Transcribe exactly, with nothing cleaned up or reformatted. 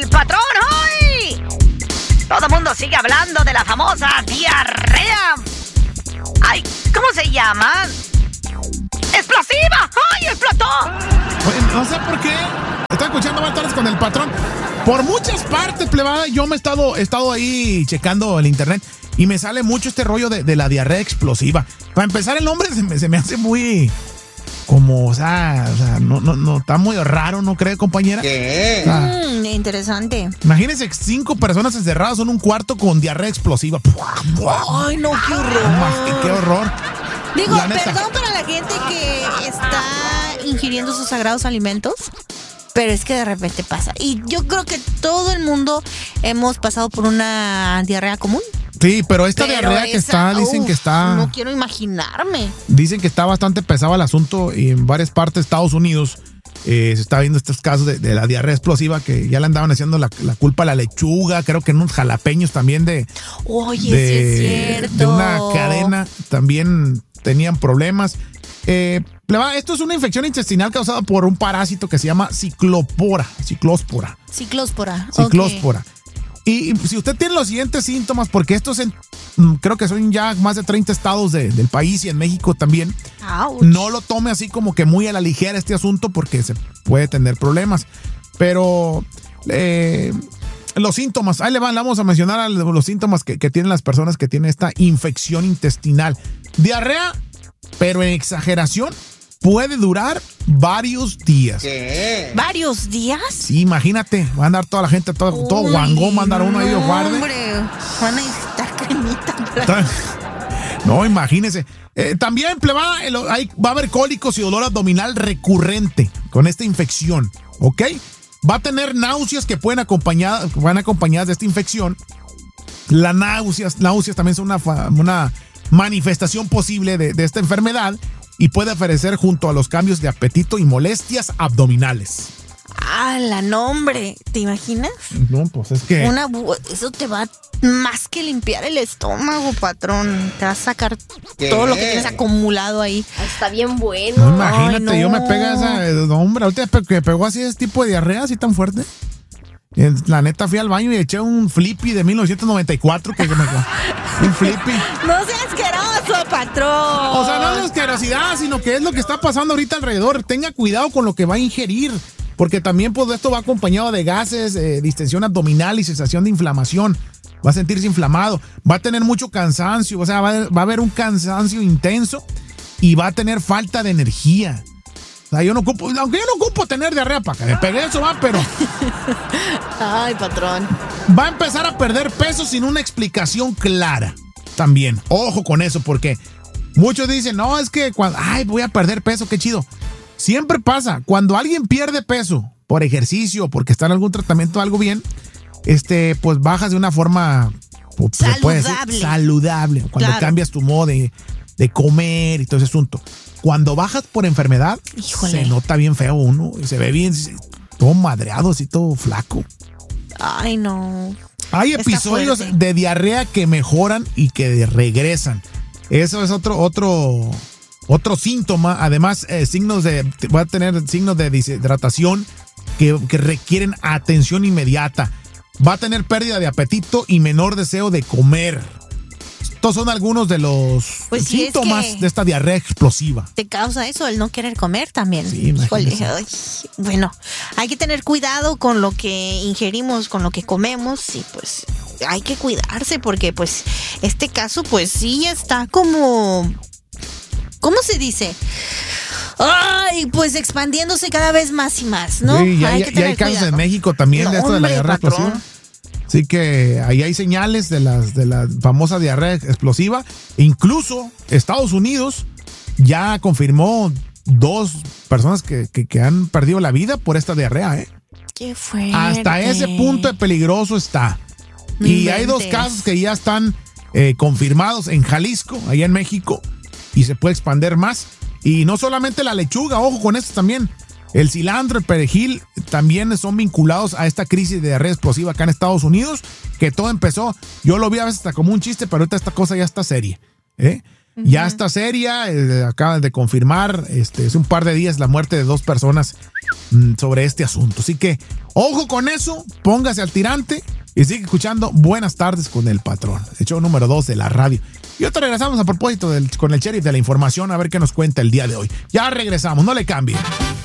el patrón hoy. Todo el mundo sigue hablando de la famosa diarrea. Ay, ¿cómo se llama? ¡Explosiva! ¡Ay, explotó! Oye, no sé por qué. Estoy escuchando Buenas Tardes con el patrón. Por muchas partes, plebada, yo me he estado, he estado ahí checando el internet y me sale mucho este rollo de, de la diarrea explosiva. Para empezar, el nombre se me, se me hace muy... Como, o sea, o sea no, no, no, está muy raro, ¿no cree, compañera? ¿Qué? O sea, mm, interesante. Imagínense cinco personas encerradas en un cuarto con diarrea explosiva. Ay, no, qué horror. Qué, qué horror. Digo, La neta. perdón para la gente que está ingiriendo sus sagrados alimentos, pero es que de repente pasa. Y yo creo que todo el mundo hemos pasado por una diarrea común. Sí, pero esta Pero diarrea que esa, está, dicen uf, que está... No quiero imaginarme. Dicen que está bastante pesado el asunto y en varias partes de Estados Unidos eh, se está viendo estos casos de, de la diarrea explosiva que ya le andaban haciendo la, la culpa a la lechuga, creo que en unos jalapeños también de... Oye, de, sí es cierto. de una cadena también tenían problemas. Eh, esto es una infección intestinal causada por un parásito que se llama ciclopora, ciclóspora. Ciclóspora. Ciclóspora. Okay. Y si usted tiene los siguientes síntomas, porque estos en, creo que son ya más de treinta estados de, del país y en México también, Ouch. no lo tome así como que muy a la ligera este asunto porque se puede tener problemas. Pero eh, los síntomas, ahí le van, le vamos a mencionar a los síntomas que, que tienen las personas que tienen esta infección intestinal. Diarrea, pero en exageración, puede durar varios días. ¿Qué? ¿Varios días? Sí, imagínate, va a andar toda la gente, todo, Uy, todo guangón, va a andar uno ahí de guarde. Hombre, van a necesitar cremita. No, imagínese. Eh, también, plebada, el- hay- va a haber cólicos y dolor abdominal recurrente con esta infección, ¿ok? Va a tener náuseas que pueden acompañar, van acompañadas de esta infección. Las náuseas, náuseas también son una, fa- una manifestación posible de, de esta enfermedad y puede aparecer junto a los cambios de apetito y molestias abdominales. Ah, la nombre. ¿Te imaginas? No, pues es que... Una bu- eso te va más que limpiar el estómago, patrón. Te va a sacar ¿Qué? todo lo que tienes acumulado ahí. Está bien No, bueno. imagínate, Ay, no. yo me pega esa... eh, no, hombre, ahorita pe- que pegó así ese tipo de diarrea así tan fuerte. Y la neta fui al baño y eché un flippy de mil novecientos noventa y cuatro que, que me... Un flippy. No seas asqueroso, patrón. O sea, no es asquerosidad, sino que es lo que está pasando ahorita alrededor. Tenga cuidado con lo que va a ingerir, porque también pues esto va acompañado de gases, eh, distensión abdominal y sensación de inflamación. Va a sentirse inflamado, va a tener mucho cansancio, o sea, va a, va a haber un cansancio intenso y va a tener falta de energía. O sea, yo no ocupo, aunque yo no ocupo tener diarrea para que me pegue eso, va, pero Ay, patrón. va a empezar a perder peso sin una explicación clara. También, ojo con eso, porque muchos dicen, no, es que cuando, ay, voy a perder peso, qué chido. Siempre pasa, cuando alguien pierde peso por ejercicio, porque está en algún tratamiento, algo bien, este, pues bajas de una forma, pues, se puede decir, Saludable. saludable. Cuando Claro. cambias tu modo de, de comer y todo ese asunto. Cuando bajas por enfermedad, Híjole. se nota bien feo uno, y se ve bien, todo madreado, así todo flaco. Ay, no. Hay Está episodios fuerte. de diarrea que mejoran y que regresan. Eso es otro, otro, otro síntoma. Además, eh, signos de, va a tener signos de deshidratación que, que requieren atención inmediata. Va a tener pérdida de apetito y menor deseo de comer. Estos son algunos de los Pues sí, es síntomas que- de esta diarrea explosiva. Te causa eso, el no querer comer también. Sí, imagínese. Híjole, ay, bueno, hay que tener cuidado con lo que ingerimos, con lo que comemos y pues hay que cuidarse porque pues este caso pues sí está como... ¿Cómo se dice? Ay, pues expandiéndose cada vez más y más, ¿no? Sí, ya, hay ya- que ya tener hay casos cuidado. en México también de No, esto de la hombre, diarrea patrón. explosiva. Así que ahí hay señales de las de la famosa diarrea explosiva. Incluso Estados Unidos ya confirmó dos personas que, que, que han perdido la vida por esta diarrea, ¿eh? Qué fuerte. Hasta ese punto de peligroso está. No Y hay dos inventes. casos que ya están eh, confirmados en Jalisco, allá en México, y se puede expandir más. Y no solamente la lechuga, ojo con esto también. El cilantro, el perejil también son vinculados a esta crisis de diarrea explosiva acá en Estados Unidos, que todo empezó, yo lo vi a veces hasta como un chiste, pero ahorita esta cosa ya está seria, ¿eh? Uh-huh. Ya está seria, eh, acaban de confirmar, este, hace un par de días la muerte de dos personas mm, sobre este asunto. Así que, ojo con eso, póngase al tirante y sigue escuchando Buenas Tardes con el Patrón, el show número dos de la radio. Y ahora regresamos a propósito del, con el sheriff de la información a ver qué nos cuenta el día de hoy. Ya regresamos, no le cambie.